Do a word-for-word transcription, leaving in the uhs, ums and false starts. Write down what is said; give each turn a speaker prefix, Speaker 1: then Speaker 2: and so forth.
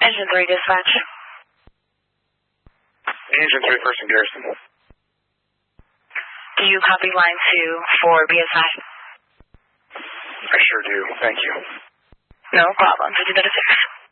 Speaker 1: Engine three dispatch.
Speaker 2: Engine three, Person Garrison.
Speaker 1: Do you copy line two for B S I?
Speaker 2: I sure do. Thank you.
Speaker 1: No problem. fifty thirty-six.